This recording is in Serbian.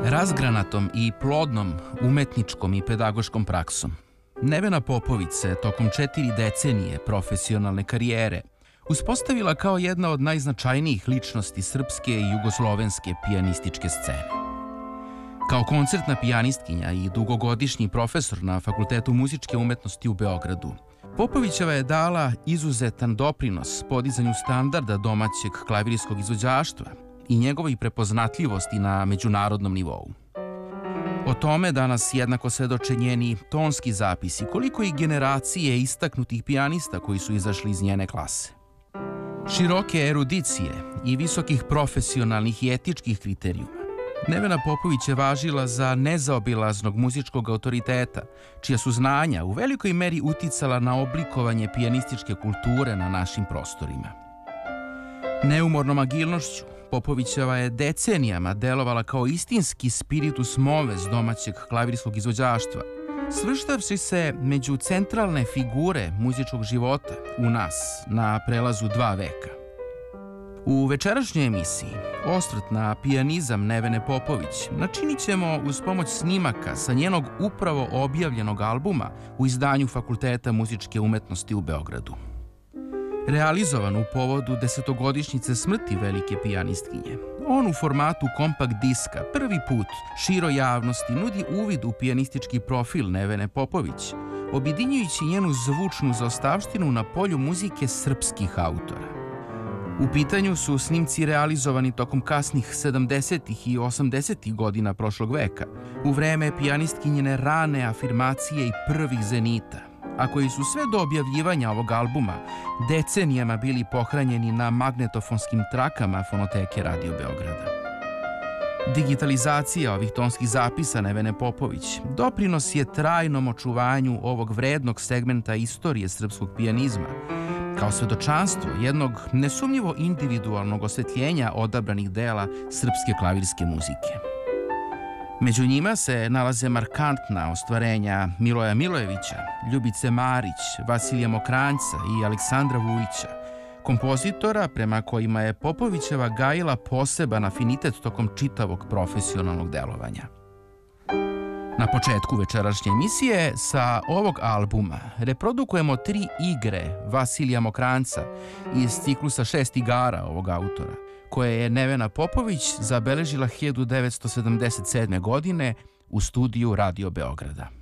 Razgranatom i plodnom umetničkom i pedagoškom praksom Nevena Popović se tokom 4 decenije profesionalne karijere uspostavila kao jedna od najznačajnijih ličnosti srpske i jugoslovenske pijanističke scene. Kao koncertna pijanistkinja i dugogodišnji profesor na Fakultetu muzičke umetnosti u Beogradu, Popovićeva je dala izuzetan doprinos podizanju standarda domaćeg klavirijskog izvođaštva i njegovoj prepoznatljivosti na međunarodnom nivou. O tome danas jednako svedoče njeni tonski zapisi, koliko i generacije istaknutih pijanista koji su izašli iz njene klase. Široke erudicije i visokih profesionalnih i etičkih kriterijuma, Nevena Popović je važila za nezaobilaznog muzičkog autoriteta, čija su znanja u velikoj meri uticala na oblikovanje pijanističke kulture na našim prostorima. Neumornom agilnošću Popovićeva je decenijama delovala kao istinski spiritus moves domaćeg klavirskog izvođaštva, svrštavši se među centralne figure muzičkog života u nas na prelazu 2 veka. U večerašnjoj emisiji osvrt na pijanizam Nevene Popović načinit ćemo uz pomoć snimaka sa njenog upravo objavljenog albuma u izdanju Fakulteta muzičke umetnosti u Beogradu. Realizovan u povodu 10-godišnjice smrti velike pijanistkinje, on u formatu kompakt diska prvi put široj javnosti nudi uvid u pijanistički profil Nevene Popović, objedinjujući njenu zvučnu zaostavštinu na polju muzike srpskih autora. U pitanju su snimci realizovani tokom kasnih 70. i 80. godina prošlog veka, u vreme pijanistkinjene rane afirmacije i prvih zenita, a koji su sve do objavljivanja ovog albuma decenijama bili pohranjeni na magnetofonskim trakama Fonoteke Radio Beograda. Digitalizacija ovih tonskih zapisa Nevene Popović doprinos je trajnom očuvanju ovog vrednog segmenta istorije srpskog pijanizma, kao svedočanstvo jednog nesumnjivo individualnog osvetljenja odabranih dela srpske klavirske muzike. Među njima se nalaze markantna ostvarenja Miloja Milojevića, Ljubice Marić, Vasilija Mokranjca i Aleksandra Vujića, kompozitora prema kojima je Popovićeva gajila poseban afinitet tokom čitavog profesionalnog delovanja. Na početku večerašnje emisije sa ovog albuma reprodukujemo 3 igre Vasilija Mokranjca iz ciklusa 6 igara ovog autora, koje je Nevena Popović zabeležila 1977. godine u studiju Radio Beograda.